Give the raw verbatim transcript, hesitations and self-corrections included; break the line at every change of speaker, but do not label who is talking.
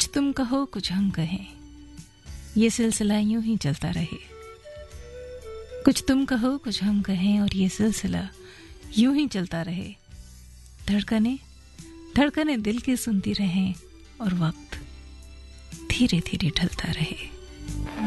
कुछ तुम कहो कुछ हम कहें, ये सिलसिला यूं ही चलता रहे। कुछ तुम कहो कुछ हम कहें और ये सिलसिला यूं ही चलता रहे। धड़कने धड़कने दिल की सुनती रहें और वक्त धीरे धीरे ढलता रहे।